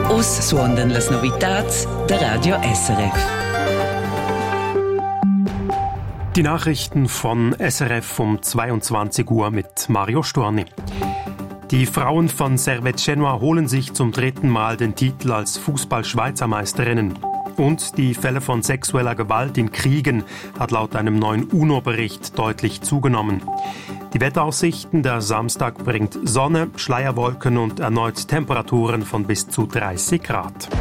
Us suondan las novitats der Radio SRF. Die Nachrichten von SRF um 22 Uhr mit Mario Storni. Die Frauen von Servette Genoa holen sich zum 3. Mal den Titel als Fußball-Schweizermeisterinnen. Und die Fälle von sexueller Gewalt in Kriegen hat laut einem neuen UNO-Bericht deutlich zugenommen. Die Wetteraussichten: der Samstag bringt Sonne, Schleierwolken und erneut Temperaturen von bis zu 30 Grad.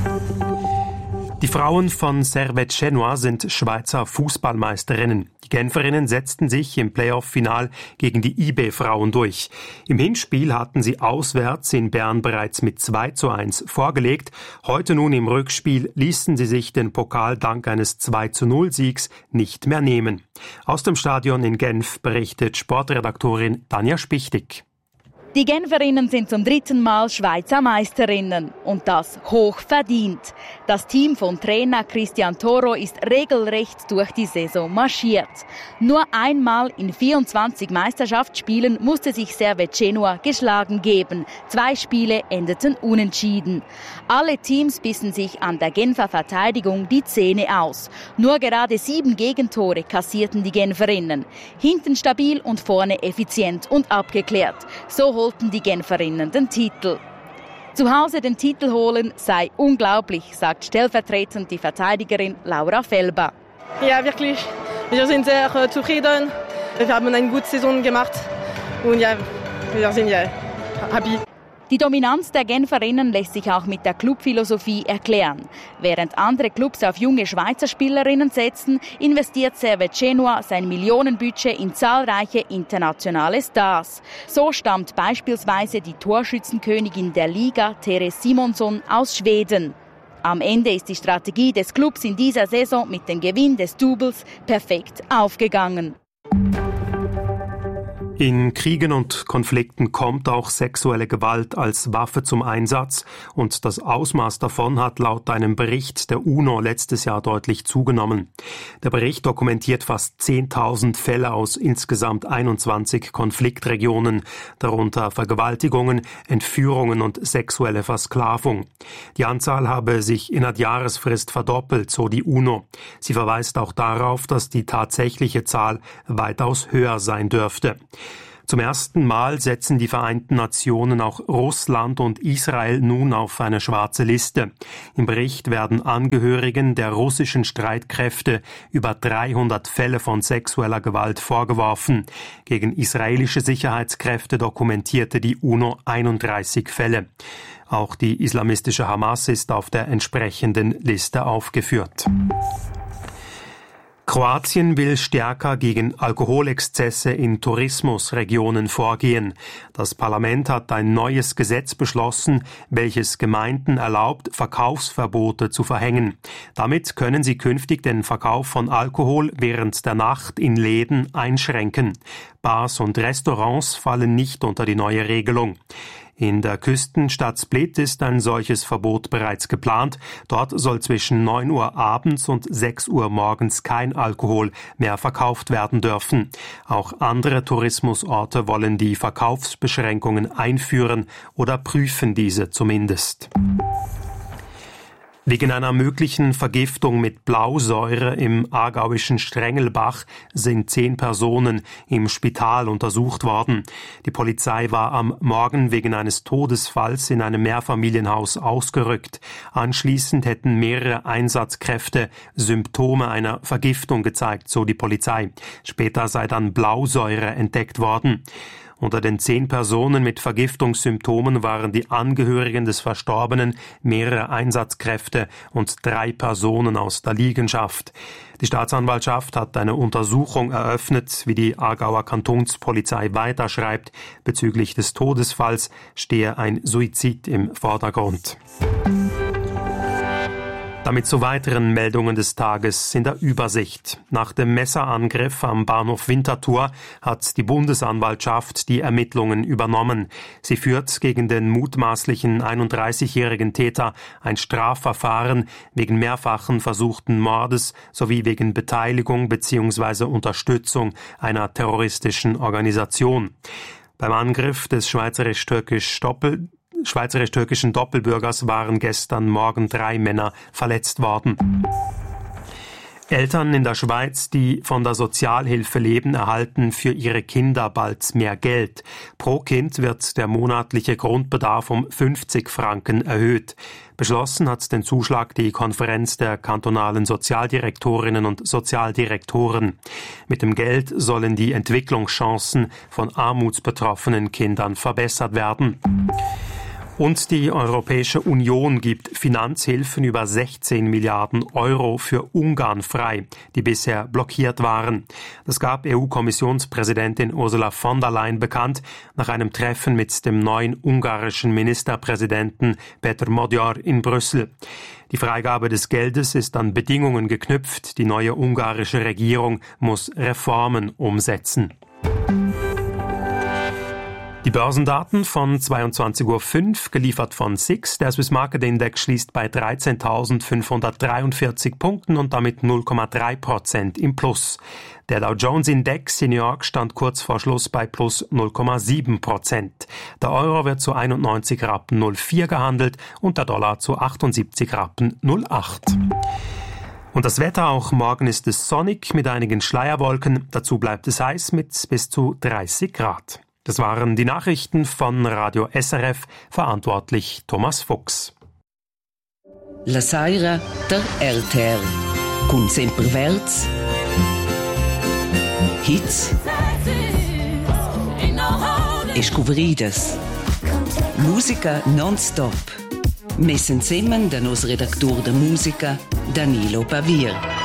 Die Frauen von Servette Genoa sind Schweizer Fußballmeisterinnen. Die Genferinnen setzten sich im Playoff-Final gegen die IB-Frauen durch. Im Hinspiel hatten sie auswärts in Bern bereits mit 2:1 vorgelegt. Heute nun im Rückspiel ließen sie sich den Pokal dank eines 2:0-Siegs nicht mehr nehmen. Aus dem Stadion in Genf berichtet Sportredaktorin Tanja Spichtig. Die Genferinnen sind zum 3. Mal Schweizer Meisterinnen und das hoch verdient. Das Team von Trainer Christian Toro ist regelrecht durch die Saison marschiert. Nur einmal in 24 Meisterschaftsspielen musste sich Servette Genoa geschlagen geben. 2 Spiele endeten unentschieden. Alle Teams bissen sich an der Genfer Verteidigung die Zähne aus. Nur gerade 7 Gegentore kassierten die Genferinnen. Hinten stabil und vorne effizient und abgeklärt. So holten die Genferinnen den Titel. Zu Hause den Titel holen sei unglaublich, sagt stellvertretend die Verteidigerin Laura Felber. Ja, wirklich. Wir sind sehr zufrieden. Wir haben eine gute Saison gemacht und ja, wir sind ja happy. Die Dominanz der Genferinnen lässt sich auch mit der Clubphilosophie erklären. Während andere Clubs auf junge Schweizer Spielerinnen setzen, investiert Servette Genoa sein Millionenbudget in zahlreiche internationale Stars. So stammt beispielsweise die Torschützenkönigin der Liga, Therese Simonsson, aus Schweden. Am Ende ist die Strategie des Clubs in dieser Saison mit dem Gewinn des Doubles perfekt aufgegangen. In Kriegen und Konflikten kommt auch sexuelle Gewalt als Waffe zum Einsatz und das Ausmaß davon hat laut einem Bericht der UNO letztes Jahr deutlich zugenommen. Der Bericht dokumentiert fast 10.000 Fälle aus insgesamt 21 Konfliktregionen, darunter Vergewaltigungen, Entführungen und sexuelle Versklavung. Die Anzahl habe sich in einer Jahresfrist verdoppelt, so die UNO. Sie verweist auch darauf, dass die tatsächliche Zahl weitaus höher sein dürfte. Zum ersten Mal setzen die Vereinten Nationen auch Russland und Israel nun auf eine schwarze Liste. Im Bericht werden Angehörigen der russischen Streitkräfte über 300 Fälle von sexueller Gewalt vorgeworfen. Gegen israelische Sicherheitskräfte dokumentierte die UNO 31 Fälle. Auch die islamistische Hamas ist auf der entsprechenden Liste aufgeführt. Kroatien will stärker gegen Alkoholexzesse in Tourismusregionen vorgehen. Das Parlament hat ein neues Gesetz beschlossen, welches Gemeinden erlaubt, Verkaufsverbote zu verhängen. Damit können sie künftig den Verkauf von Alkohol während der Nacht in Läden einschränken. Bars und Restaurants fallen nicht unter die neue Regelung. In der Küstenstadt Split ist ein solches Verbot bereits geplant. Dort soll zwischen 9 Uhr abends und 6 Uhr morgens kein Alkohol mehr verkauft werden dürfen. Auch andere Tourismusorte wollen die Verkaufsbeschränkungen einführen oder prüfen diese zumindest. Wegen einer möglichen Vergiftung mit Blausäure im aargauischen Strengelbach sind 10 Personen im Spital untersucht worden. Die Polizei war am Morgen wegen eines Todesfalls in einem Mehrfamilienhaus ausgerückt. Anschließend hätten mehrere Einsatzkräfte Symptome einer Vergiftung gezeigt, so die Polizei. Später sei dann Blausäure entdeckt worden. Unter den 10 Personen mit Vergiftungssymptomen waren die Angehörigen des Verstorbenen, mehrere Einsatzkräfte und 3 Personen aus der Liegenschaft. Die Staatsanwaltschaft hat eine Untersuchung eröffnet, wie die Aargauer Kantonspolizei weiterschreibt. Bezüglich des Todesfalls stehe ein Suizid im Vordergrund. Damit zu weiteren Meldungen des Tages in der Übersicht. Nach dem Messerangriff am Bahnhof Winterthur hat die Bundesanwaltschaft die Ermittlungen übernommen. Sie führt gegen den mutmaßlichen 31-jährigen Täter ein Strafverfahren wegen mehrfachen versuchten Mordes sowie wegen Beteiligung bzw. Unterstützung einer terroristischen Organisation. Beim Angriff des schweizerisch-türkischen schweizerisch-türkischen Doppelbürgers waren gestern Morgen 3 Männer verletzt worden. Eltern in der Schweiz, die von der Sozialhilfe leben, erhalten für ihre Kinder bald mehr Geld. Pro Kind wird der monatliche Grundbedarf um 50 Franken erhöht. Beschlossen hat den Zuschlag die Konferenz der kantonalen Sozialdirektorinnen und Sozialdirektoren. Mit dem Geld sollen die Entwicklungschancen von armutsbetroffenen Kindern verbessert werden. Und die Europäische Union gibt Finanzhilfen über 16 Milliarden Euro für Ungarn frei, die bisher blockiert waren. Das gab EU-Kommissionspräsidentin Ursula von der Leyen bekannt nach einem Treffen mit dem neuen ungarischen Ministerpräsidenten Péter Magyar in Brüssel. Die Freigabe des Geldes ist an Bedingungen geknüpft. Die neue ungarische Regierung muss Reformen umsetzen. Die Börsendaten von 22.05 Uhr, geliefert von SIX. Der Swiss Market Index schließt bei 13.543 Punkten und damit 0,3% im Plus. Der Dow Jones Index in New York stand kurz vor Schluss bei plus 0,7%. Der Euro wird zu 91,04 Rappen gehandelt und der Dollar zu 78,08 Rappen. Und das Wetter, auch morgen ist es sonnig mit einigen Schleierwolken. Dazu bleibt es heiß mit bis zu 30 Grad. Das waren die Nachrichten von Radio SRF, verantwortlich Thomas Fuchs. La Saira der RTR. Con Semperverz. Hits. Escoveridas. Musica non-stop. Messen zusammen der Redaktor der Musica, Danilo Pavir.